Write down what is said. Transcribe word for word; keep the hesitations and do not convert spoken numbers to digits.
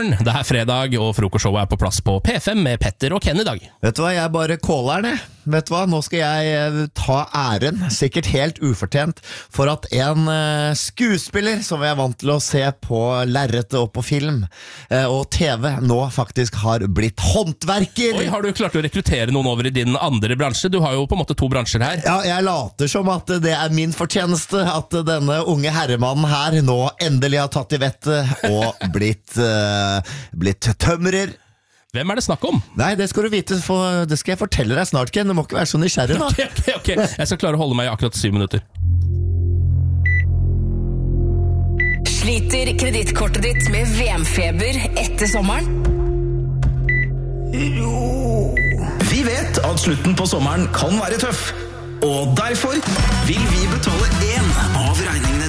morgen. Det er fredag, og frokostshowet er på plass på P fem med Petter og Ken i dag. Vet du hva, jeg bare caller det. Vet du hva, nå skal jeg ta æren, sikkert helt ufortjent, for at en uh, skuespiller som jeg er vant til å se på lerretet og på film uh, og T V, nå faktisk har blitt håndverker. Oi, har du klart å rekruttere noen over i din andre bransje? Du har jo på en måte to bransjer her. Ja, jeg later som at det er min fortjeneste at denne unge herremannen her nå endelig har tatt i vettet og blitt, uh, blitt tømrer. Hvem er det snakk om? Nei, det skal du vite, for det skal jeg fortelle deg snart, Ken. Du må ikke være så nysgjerrig da. Ok, ok, ok. Jeg skal klare å holde meg i akkurat syv minutter. Sliter kredittkortet ditt med V M-feber etter sommeren? Vi vet at slutten på sommeren kan være tøff, og derfor vil vi betale en av regningene